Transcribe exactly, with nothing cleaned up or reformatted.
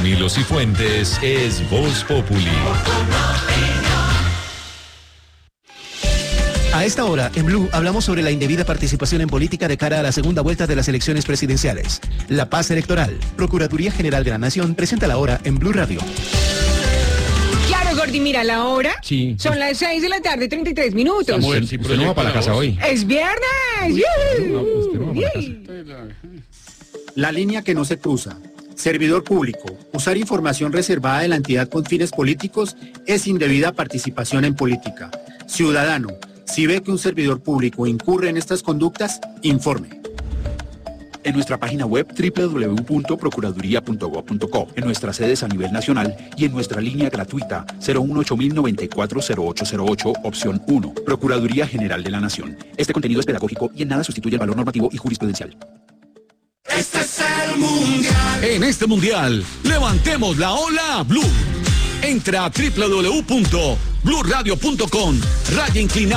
Camilo Cifuentes es Voz Populi. A esta hora, en Blue, hablamos sobre la indebida participación en política de cara a la segunda vuelta de las elecciones presidenciales. La paz electoral. Procuraduría General de la Nación presenta la hora en Blue Radio. Claro, Gordi, mira la hora. Sí. Son las seis de la tarde, treinta y tres minutos. Samuel, sí, usted no va para la casa hoy. ¡Es viernes! No, usted no va para la casa. La línea que no se cruza. Servidor público. Usar información reservada de la entidad con fines políticos es indebida participación en política. Ciudadano. Si ve que un servidor público incurre en estas conductas, informe. En nuestra página web doble u doble u doble u punto procuraduría punto gob punto co, en nuestras sedes a nivel nacional y en nuestra línea gratuita cero uno ocho mil noventa y cuatro cero ocho cero ocho, opción uno, Procuraduría General de la Nación. Este contenido es pedagógico y en nada sustituye el valor normativo y jurisprudencial. Este es el mundial. En este mundial, levantemos la ola Blue. Entra a doble u doble u doble u punto blue radio punto com, raya inclinada.